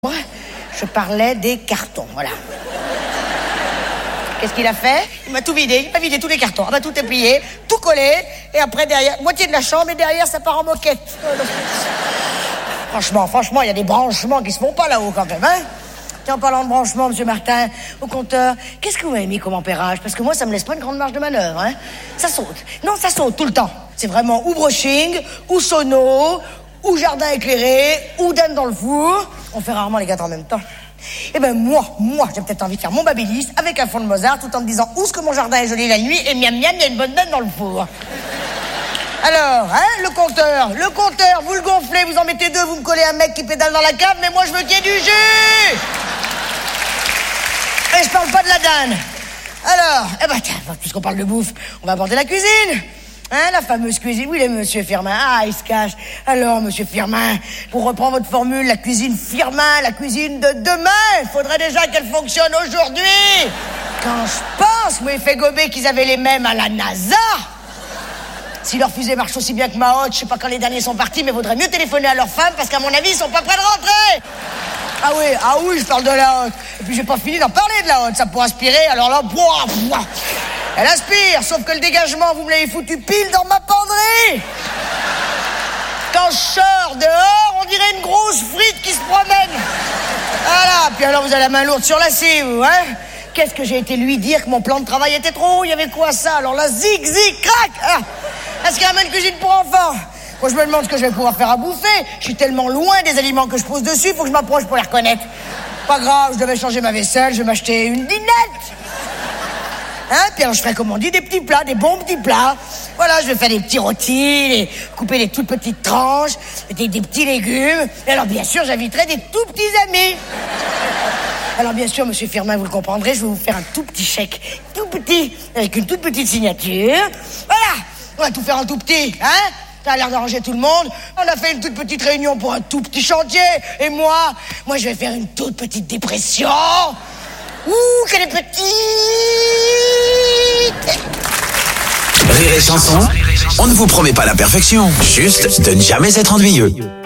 Moi, je parlais des cartons, voilà. Qu'est-ce qu'il a fait? Il m'a tout vidé, il m'a vidé tous les cartons. Ah bah tout est plié, tout collé, et après derrière, moitié de la chambre, et derrière ça part en moquette. Franchement, il y a des branchements qui se font pas là-haut quand même, hein? Tiens, en parlant de branchement, monsieur Martin, au compteur, qu'est-ce que vous m'avez mis comme ampérage? Parce que moi, ça me laisse pas une grande marge de manœuvre, hein? Ça saute. Non, ça saute tout le temps. C'est vraiment ou brushing, ou sono, ou jardin éclairé, ou dinde dans le four. On fait rarement les quatre en même temps. Eh ben moi, j'ai peut-être envie de faire mon babyliss avec un fond de Mozart tout en me disant où est-ce que mon jardin est joli la nuit et miam miam, il y a une bonne dinde dans le four. Alors, hein, le compteur, vous le gonflez, vous en mettez deux, vous me collez un mec qui pédale dans la cave, mais moi je veux qu'il y ait du jus. Et je parle pas de la dinde. Alors, eh ben tiens, puisqu'on parle de bouffe, on va aborder la cuisine. Hein, la fameuse cuisine. Oui, monsieur Firmin. Ah, il se cache. Alors, monsieur Firmin, pour reprendre votre formule, la cuisine Firmin, la cuisine de demain, il faudrait déjà qu'elle fonctionne aujourd'hui. Quand je pense, moi, il fait gober qu'ils avaient les mêmes à la NASA. Si leur fusée marche aussi bien que ma hotte, je sais pas quand les derniers sont partis, mais vaudrait mieux téléphoner à leurs femmes parce qu'à mon avis, ils sont pas prêts de rentrer. Ah oui, je parle de la hotte. Et puis j'ai pas fini d'en parler de la hotte, ça pourrait aspirer, alors là, elle aspire, sauf que le dégagement, vous me l'avez foutu pile dans ma penderie. Quand je sors dehors, on dirait une grosse frite qui se promène. Voilà, puis alors vous avez la main lourde sur la scie, vous, hein? Qu'est-ce que j'ai été lui dire que mon plan de travail était trop haut? Il y avait quoi ça? Alors là, zig, crac. Est-ce qu'il y a même une cuisine pour enfants? Moi, je me demande ce que je vais pouvoir faire à bouffer. Je suis tellement loin des aliments que je pose dessus, il faut que je m'approche pour les reconnaître. Pas grave, je devais changer ma vaisselle, je vais m'acheter une dinette. Hein? Puis alors, je ferai, comme on dit, des petits plats, des bons petits plats. Voilà, je vais faire des petits rôtis, couper des toutes petites tranches, des petits légumes. Et alors, bien sûr, j'inviterai des tout petits amis. Alors, bien sûr, monsieur Firmin, vous le comprendrez, je vais vous faire un tout petit chèque, tout petit, avec une toute petite signature. Voilà, on va tout faire en tout petit, hein? Ça a l'air d'arranger tout le monde. On a fait une toute petite réunion pour un tout petit chantier. Et moi, je vais faire une toute petite dépression. Ouh, qu'elle est petite! Rire et chanson, on ne vous promet pas la perfection, juste de ne jamais être ennuyeux.